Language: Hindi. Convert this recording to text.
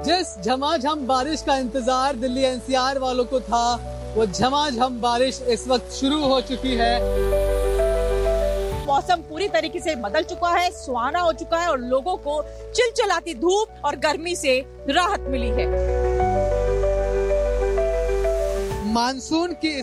जिस झमाझम बारिश का इंतजार दिल्ली एनसीआर वालों को था, वो झमाझम बारिश इस वक्त शुरू हो चुकी है। मौसम पूरी तरीके से बदल चुका है, सुहाना हो चुका है और लोगों को चिलचिलाती धूप और गर्मी से राहत मिली है। मानसून की